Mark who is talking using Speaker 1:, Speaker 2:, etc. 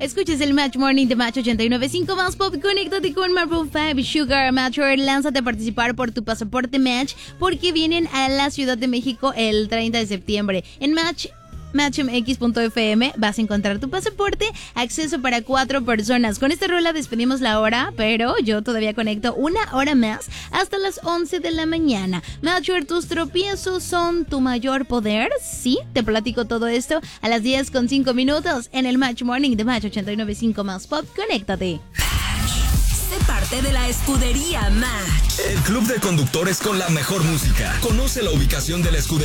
Speaker 1: Escuches el Match Morning de Match 89.5 más pop. Conéctate con Maroon 5, Sugar, Matcher. Lánzate a participar por tu pasaporte Match porque vienen a la Ciudad de México el 30 de septiembre. En matchmx.fm vas a encontrar tu pasaporte, acceso para 4 personas. Con esta rola despedimos la hora, pero yo todavía conecto una hora más hasta las 11 de la mañana. Matcher, tus tropiezos son tu mayor poder. Sí, te platico todo esto a las 10:05 en el Match Morning de Match 89.5 más pop. Conéctate.
Speaker 2: Sé parte de la escudería Match.
Speaker 3: El club de conductores con la mejor música. Conoce la ubicación de la escudería